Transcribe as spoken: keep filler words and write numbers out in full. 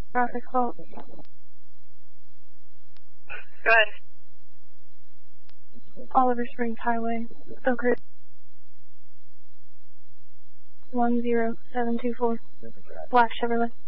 Traffic halt. Go ahead. Oliver Springs Highway, Oak Ridge. one zero seven two four. Black Chevrolet.